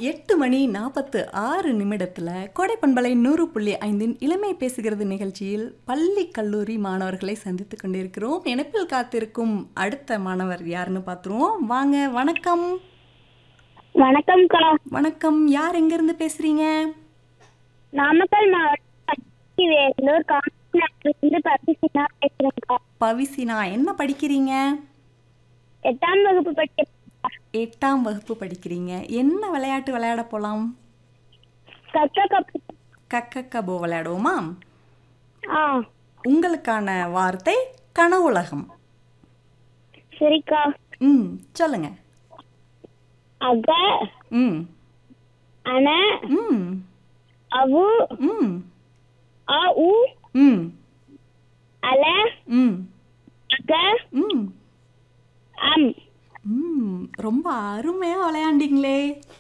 8:46 கோடை பண்பலை 100.5 இளமை பேசுகிறது நிகழ்ச்சியில் பள்ளி கல்லூரி மாணவர்களை சந்தித்துக் கொண்டிருக்கிறோம். இணைப்பில் காத்திருக்கும் அடுத்த மாணவர் யாருன்னு பார்த்துருவோம். வாங்க. வணக்கம். வணக்கம்க்கா. வணக்கம். யார் எங்கிருந்து பேசுறீங்க? நாமக்கல் மாவட்டம் வேலூர் காமராஜிலிருந்து பவிசினா பேசுறேன்க்கா. பவிசினா, என்ன படிக்கிறீங்க? 8ஆம் வகுப்பு படிக்கிறேன். 8ஆம் வகுப்பு படிக்கிறீங்க. என்ன விளையாட்டு விளையாட போலாம்? கக்கக்கபோ விளையாடுவோமா? உங்களுக்கான வார்த்தை கனவுலகம். சரிக்கா. சொல்லுங்க. அக, அன, அவு, அ, உ, அல, அக, அம். ரொம்ப அருமையா விளையாண்டீங்களே.